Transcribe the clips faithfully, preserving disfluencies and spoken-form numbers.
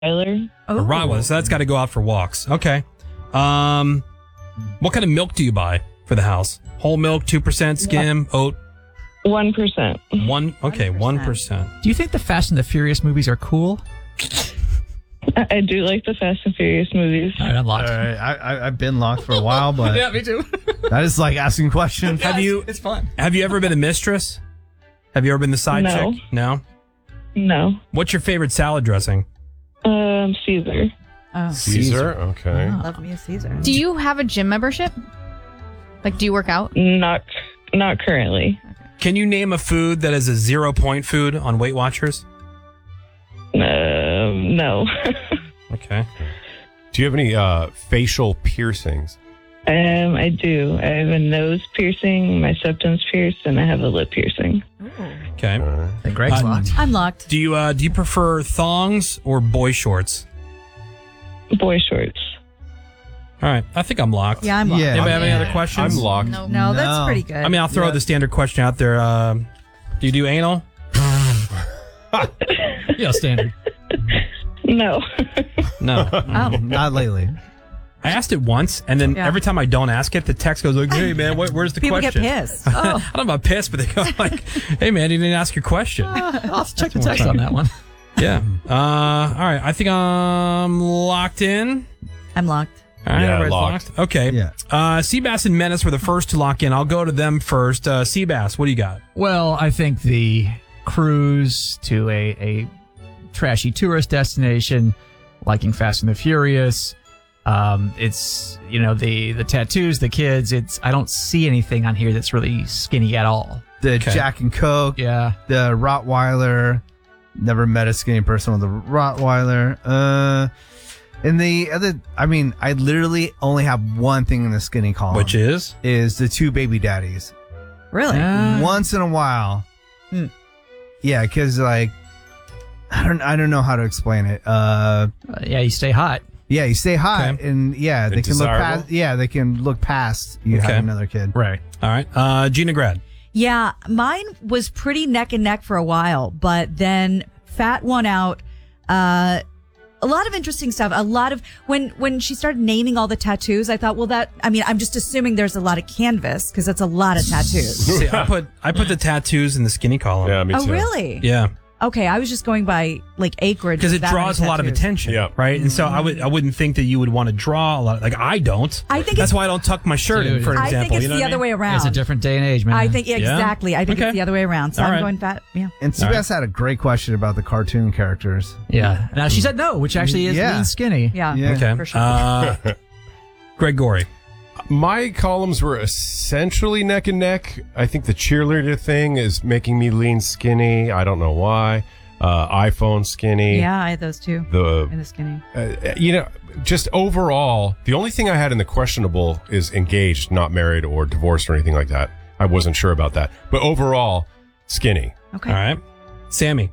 Rottweiler. Oh. A Rottweiler. So that's got to go out for walks. Okay. Um, what kind of milk do you buy for the house? Whole milk, two percent, skim, oat? One percent. One. Okay, one percent. Do you think the Fast and the Furious movies are cool? I, I do like the Fast and Furious movies. All right, I'm locked. All right, I, I, I've been locked for a while, but Yeah, me too. that is like asking questions. Have you? It's fun. Have you ever been a mistress? Have you ever been the side No. chick? No. No. What's your favorite salad dressing? Um, Caesar. Oh, Caesar. Okay. love me a Caesar. Do you have a gym membership? Like, do you work out? Not, not currently. Can you name a food that is a zero point food on Weight Watchers? Um, no. Okay. Do you have any uh, facial piercings? um, I do. I have a nose piercing, my septum's pierced, and I have a lip piercing. Okay. And Greg's Uh, locked. I'm locked. Do you uh, do you prefer thongs or boy shorts? Boy shorts. All right, I think I'm locked. Yeah, I'm locked. Yeah. Anybody have any Yeah. other questions? I'm locked. No. No, that's No. pretty good. I mean, I'll throw Yeah. the standard question out there. Uh, do you do anal? Yeah, standard. No. No. Oh. Not lately. I asked it once, and then Yeah. every time I don't ask it, the text goes like, "Hey man, what, where's the People question?" get pissed. Oh. I don't know about pissed, but they go like, "Hey man, you didn't ask your question." I'll have to check the text on that one. Yeah. Uh, all right. I think I'm locked in. I'm locked. All right, Yeah, everybody's locked. Okay. Yeah. Uh, Seabass and Menace were the first to lock in. I'll go to them first. Uh, Seabass, what do you got? Well, I think the cruise to a, a trashy tourist destination, liking Fast and the Furious. Um, it's, you know, the, the tattoos, the kids. It's I don't see anything on here that's really skinny at all. The Okay. Jack and Coke, Yeah. the Rottweiler. Never met a skinny person with a Rottweiler. Uh, and the other, I mean, I literally only have one thing in the skinny column, Which is? is the two baby daddies. Really? Uh, Once in a while, Hmm. yeah, because like I don't, I don't know how to explain it. Uh, uh, yeah, you stay hot. yeah, you stay hot, Okay. and yeah, they And can look desirable? past. Yeah, they can look past you Okay. having another kid. Right. All right. Uh, Gina Grad. Yeah, mine was pretty neck and neck for a while, but then Fat won out. Uh, a lot of interesting stuff. A lot of when when she started naming all the tattoos, I thought, well, that I mean, I'm just assuming there's a lot of canvas because that's a lot of tattoos. See, I put I put the tattoos in the skinny column. Yeah, me Oh, too. really? Yeah. Okay, I was just going by like acreage Because of it that draws a many lot of tattoos. attention. Yeah. Right. And so I would I wouldn't think that you would want to draw a lot. Like I don't. I think That's it's, why I don't tuck my shirt in, Dude. for I example. think it's you know the what I other mean? way around. It's a different day and age, man. I think Yeah? exactly. I think Okay. it's the other way around. So All I'm right. going Fat. Yeah. And All right. Seabass had a great question about the cartoon characters. Yeah. Now she said no, which actually is Yeah. lean skinny. Yeah. Yeah. Okay. For sure. Uh, Greg Gorey. My columns were essentially neck and neck. I think the cheerleader thing is making me lean skinny. I don't know why. Uh, iPhone skinny. Yeah, I had those two. The In the skinny. uh, you know, just overall, the only thing I had in the questionable is engaged, not married or divorced or anything like that. I wasn't sure about that, but overall, skinny. Okay. All right. Sammy.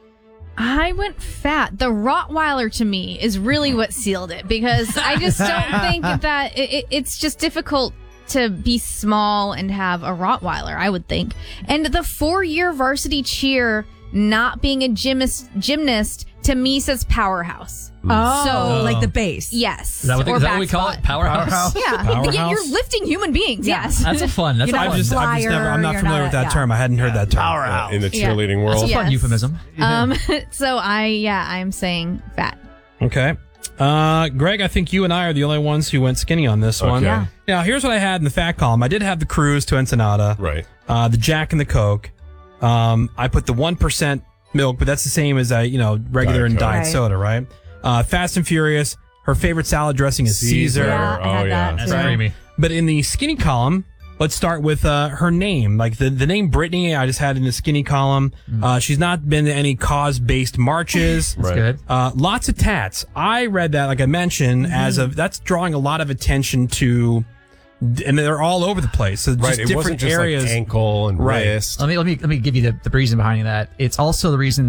I went fat. The Rottweiler to me is really what sealed it because I just don't think that it, it, it's just difficult to be small and have a Rottweiler, I would think. And the four-year varsity cheer not being a gymnast, gymnast to me says powerhouse. Oh, So- like the base. Yes. Is that what, or is that what back we call spot. it? Powerhouse? Yeah. Powerhouse? Y- You're lifting human beings. Yeah. Yes. That's a fun. That's You a know, I've just, I've just never, I'm not Flyer, familiar you're with that not- term. I hadn't heard that term. Powerhouse. In the Yeah. cheerleading That's world. a fun Yes. euphemism. Um. So I, yeah, I'm saying fat. Okay. Uh, Greg, I think you and I are the only ones who went skinny on this one. Okay. Yeah. Now, here's what I had in the fat column. I did have the cruise to Ensenada, Right. uh, the Jack and the Coke. Um, I put the one percent milk, but that's the same as, uh, you know, regular Diet and Coke. diet Right. soda, right? Uh, Fast and Furious. Her favorite salad dressing is Caesar. Caesar. Yeah, I Oh, had yeah. that. That's too. creamy. But in the skinny column, let's start with uh, her name. Like the, the name Brittany, I just had in the skinny column. Uh, she's not been to any cause-based marches. That's Right. good. Uh, lots of tats. I read that, like I mentioned, as of that's drawing a lot of attention to, and they're all over the place. So just Right. It different wasn't just areas. like ankle and Right. wrist. Let me let me let me give you the, the reason behind that. It's also the reason that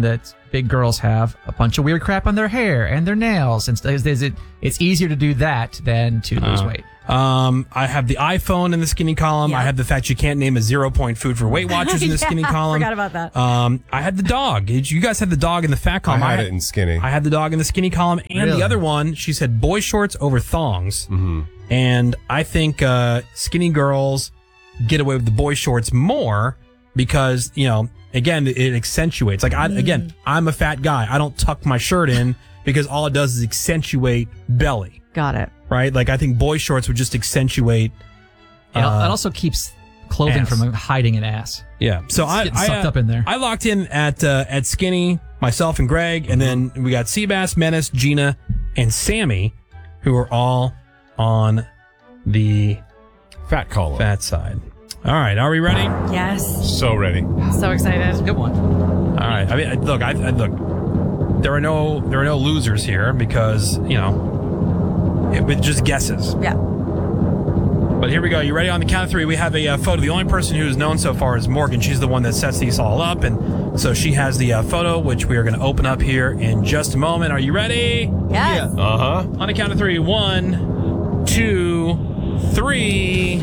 big girls have a bunch of weird crap on their hair and their nails, and st- is it it's easier to do that than to lose Uh, weight. Um, I have the iPhone in the skinny column. Yeah. I have the fact you can't name a zero point food for Weight Watchers in the Yeah, skinny column. forgot about that. Um, I had the dog. You guys had the dog in the fat I column. had it in skinny. I had the dog in the skinny column, and Really? the other one, she said boy shorts over thongs. Mm-hmm. And I think uh, skinny girls get away with the boy shorts more because, you know, again, it accentuates. Like, I, again, I'm a fat guy. I don't tuck my shirt in because all it does is accentuate belly, Got it. right? Like, I think boy shorts would just accentuate. And uh, it also keeps clothing ass. from hiding an ass. Yeah. So It's I, getting I sucked uh, up in there. I locked in at uh, at skinny, myself and Greg, and then we got Seabass, Menace, Gina, and Sammy, who are all on the Fat column. fat side. All right, are we ready? All Yes. So ready. So excited. Good one. right. I mean, I- look, I, I look. There are no there are no losers here because you know it was just guesses. Yeah. But here we go. You ready? On the count of three, we have a uh, photo. The only person who's known so far is Morgan. She's the one that sets these all up, and so she has the uh, photo, which we are going to open up here in just a moment. Are you ready? Yes. Uh huh. On the count of three. One, two, three.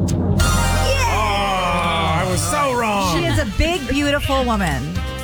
Oh, I was so wrong. She is a big, beautiful woman.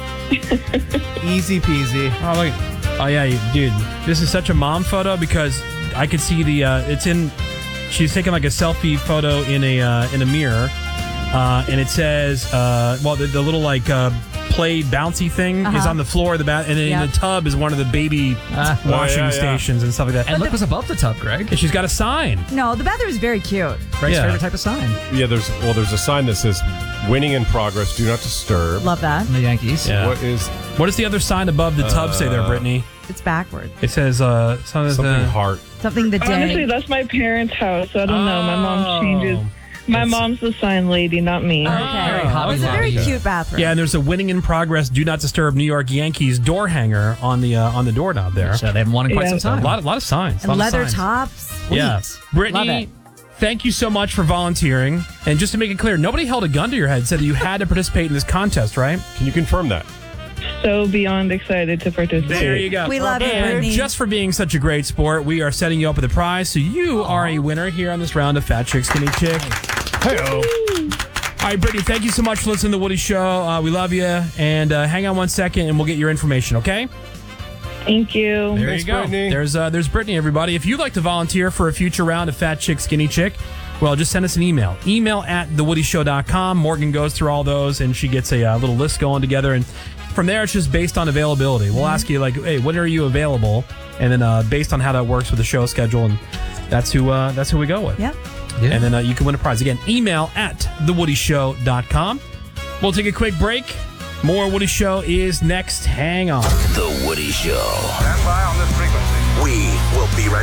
Easy peasy. Oh, look. Oh, yeah, you, dude. This is such a mom photo because I could see the, uh, it's in, she's taking like a selfie photo in a, uh, in a mirror. Uh, and it says, uh, well, the, the little like, uh, play bouncy thing Uh-huh. is on the floor of the bath, and then Yep. in the tub is one of the baby Ah. washing Oh, yeah, yeah. stations and stuff like that. And look what's above the tub, Greg. And she's got a sign. No, the bathroom is very cute. Greg's Yeah. favorite type of sign. Yeah, there's well, there's a sign that says "Winning in progress. Do not disturb." Love that. From the Yankees. Yeah. What is What does the other sign above the tub say there, Uh, Brittany? It's backward. It says, uh, something, something uh, heart? Something the day. Honestly, that's my parents' house. So I don't know. My Oh. mom changes. My mom's the sign lady, not me. Okay. Very It was a very hobby. cute bathroom. Yeah, and there's a winning in progress, do not disturb New York Yankees door hanger on the uh, on the doorknob there. So they haven't won in quite Yeah. some A time. lot, a lot of signs. And lot of leather signs. tops. Sweet. Yeah, Love Brittany, it. thank you so much for volunteering. And just to make it clear, nobody held a gun to your head, said that you had to participate in this contest, right? Can you confirm that? So beyond excited to participate. There you go. We love you, And Brittany. just for being such a great sport, we are setting you up with a prize. So you are a winner here on this round of Fat Chick Skinny Chick. Hey-o. All right, Brittany, thank you so much for listening to The Woody Show. Uh, we love you. And uh, hang on one second, and we'll get your information, okay? Thank you. There Thanks, you go. Brittany. There's uh, there's Brittany, everybody. If you'd like to volunteer for a future round of Fat Chick, Skinny Chick, well, just send us an email. Email at the woody show dot com. Morgan goes through all those, and she gets a uh, little list going together. And from there, it's just based on availability. We'll ask you, like, hey, when are you available? And then uh, based on how that works with the show schedule, and that's who uh, that's who we go with. Yep. Yeah. And then uh, you can win a prize. Again, email at the woody show dot com. We'll take a quick break. More Woody Show is next. Hang on. The Woody Show. Stand by on this frequency. We will be right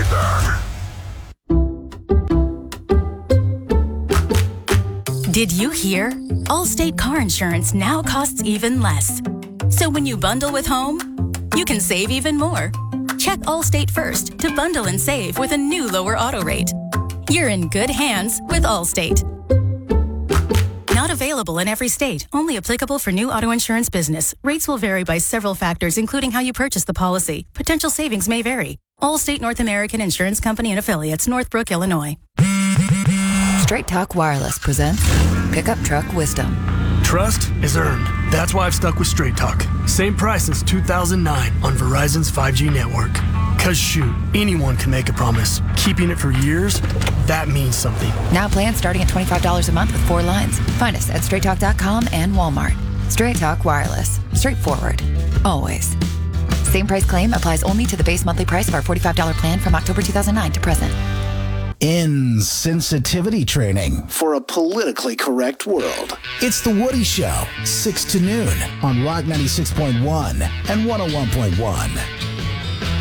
back. Did you hear? Allstate car insurance now costs even less. So when you bundle with home, you can save even more. Check Allstate first to bundle and save with a new lower auto rate. You're in good hands with Allstate. Not available in every state. Only applicable for new auto insurance business. Rates will vary by several factors, including how you purchase the policy. Potential savings may vary. Allstate North American Insurance Company and Affiliates, Northbrook, Illinois. Straight Talk Wireless presents Pickup Truck Wisdom. Trust is earned. That's why I've stuck with Straight Talk. Same price since two thousand nine on Verizon's five G network. Cause shoot, anyone can make a promise. Keeping it for years, that means something. Now plans starting at twenty-five dollars a month with four lines. Find us at straight talk dot com and Walmart. Straight Talk Wireless. Straightforward. Always. Same price claim applies only to the base monthly price of our forty-five dollars plan from October two thousand nine to present. Insensitivity training for a politically correct world. It's The Woody Show, six to noon on Rock ninety-six point one and one oh one point one.